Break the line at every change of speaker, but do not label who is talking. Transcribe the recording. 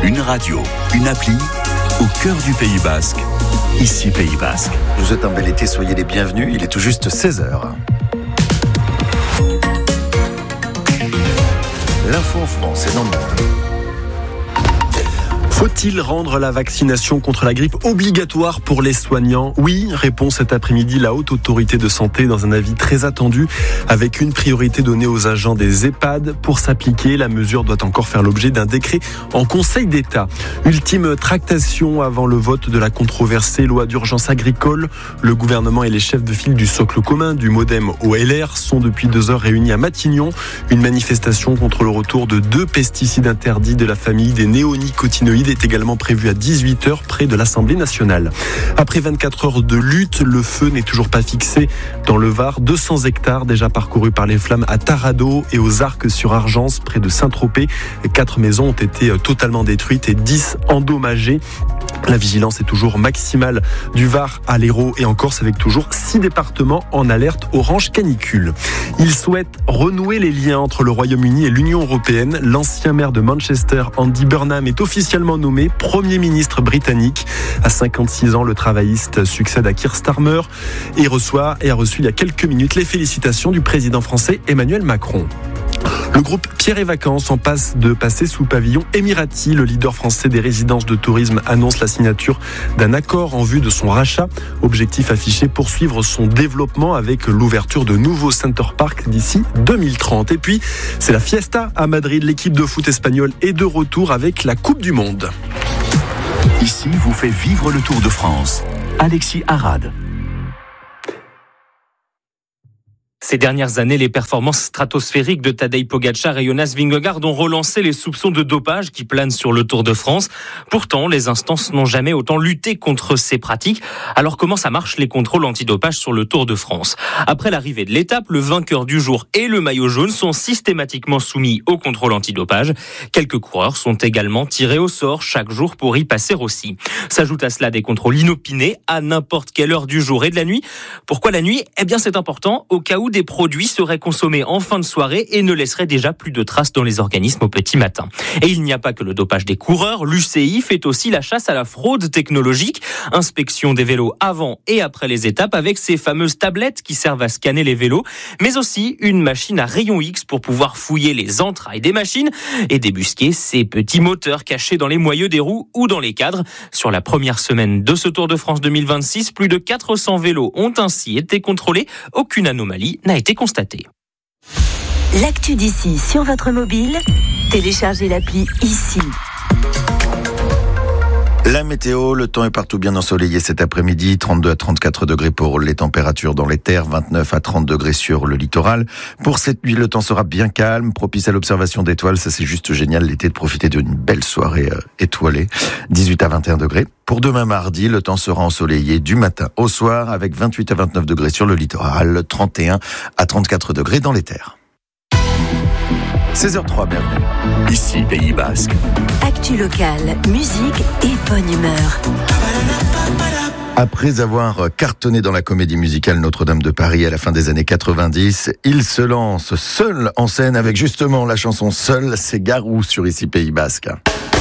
Une radio, une appli, au cœur du Pays Basque. Ici Pays Basque.
Je vous souhaite un bel été, soyez les bienvenus. Il est tout juste 16h. L'info en France et dans le monde.
Faut-il rendre la vaccination contre la grippe obligatoire pour les soignants ? Oui, répond cet après-midi la Haute Autorité de Santé dans un avis très attendu, avec une priorité donnée aux agents des EHPAD. Pour s'appliquer, la mesure doit encore faire l'objet d'un décret en Conseil d'État. Ultime tractation avant le vote de la controversée loi d'urgence agricole. Le gouvernement et les chefs de file du socle commun du MoDem au LR sont depuis 2 heures réunis à Matignon. Une manifestation contre le retour de 2 pesticides interdits de la famille des néonicotinoïdes est également prévu à 18h près de l'Assemblée nationale. Après 24 heures de lutte, le feu n'est toujours pas fixé. Dans le Var, 200 hectares déjà parcourus par les flammes à Tarado et aux Arcs-sur-Argence près de Saint-Tropez. 4 maisons ont été totalement détruites et 10 endommagées. La vigilance est toujours maximale du Var à l'Hérault et en Corse avec toujours 6 départements en alerte orange canicule. Il souhaite renouer les liens entre le Royaume-Uni et l'Union européenne. L'ancien maire de Manchester, Andy Burnham, est officiellement nommé Premier ministre britannique. À 56 ans, le travailliste succède à Keir Starmer et a reçu il y a quelques minutes les félicitations du président français Emmanuel Macron. Le groupe Pierre et Vacances en passe de passer sous pavillon émirati. Le leader français des résidences de tourisme annonce la signature d'un accord en vue de son rachat. Objectif affiché, poursuivre son développement avec l'ouverture de nouveaux Center Park d'ici 2030. Et puis, c'est la fiesta à Madrid. L'équipe de foot espagnole est de retour avec la Coupe du Monde.
Ici vous fait vivre le Tour de France. Alexis Arad.
Ces dernières années, les performances stratosphériques de Tadej Pogačar et Jonas Vingegaard ont relancé les soupçons de dopage qui planent sur le Tour de France. Pourtant, les instances n'ont jamais autant lutté contre ces pratiques. Alors comment ça marche les contrôles antidopage sur le Tour de France ? Après l'arrivée de l'étape, le vainqueur du jour et le maillot jaune sont systématiquement soumis au contrôle antidopage. Quelques coureurs sont également tirés au sort chaque jour pour y passer aussi. S'ajoutent à cela des contrôles inopinés à n'importe quelle heure du jour et de la nuit. Pourquoi la nuit ? Eh bien, c'est important au cas où des produits seraient consommés en fin de soirée et ne laisseraient déjà plus de traces dans les organismes au petit matin. Et il n'y a pas que le dopage des coureurs, l'UCI fait aussi la chasse à la fraude technologique. Inspection des vélos avant et après les étapes avec ces fameuses tablettes qui servent à scanner les vélos, mais aussi une machine à rayon X pour pouvoir fouiller les entrailles des machines et débusquer ces petits moteurs cachés dans les moyeux des roues ou dans les cadres. Sur la première semaine de ce Tour de France 2026, plus de 400 vélos ont ainsi été contrôlés. Aucune anomalie n'a été constatée.
L'actu d'ici sur votre mobile, téléchargez l'appli ici.
La météo, le temps est partout bien ensoleillé cet après-midi, 32 à 34 degrés pour les températures dans les terres, 29 à 30 degrés sur le littoral. Pour cette nuit, le temps sera bien calme, propice à l'observation d'étoiles. Ça, c'est juste génial l'été de profiter d'une belle soirée étoilée. 18 à 21 degrés. Pour demain mardi, le temps sera ensoleillé du matin au soir avec 28 à 29 degrés sur le littoral, 31 à 34 degrés dans les terres. 16h03, bienvenue.
Ici Pays Basque.
Actu locale, musique et bonne humeur.
Après avoir cartonné dans la comédie musicale Notre-Dame de Paris à la fin des années 90, il se lance seul en scène avec justement la chanson Seul, c'est Garou sur Ici Pays Basque.